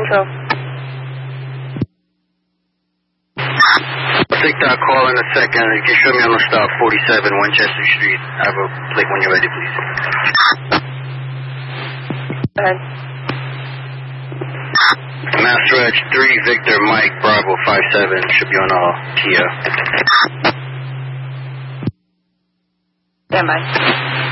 Central. I'll take that call in a second. You can show me on the stop 47 Winchester Street. I have a plate when you're ready, please. Go ahead. Mass Reg 3 Victor Mike Bravo 57 should be on Kia. Stand by.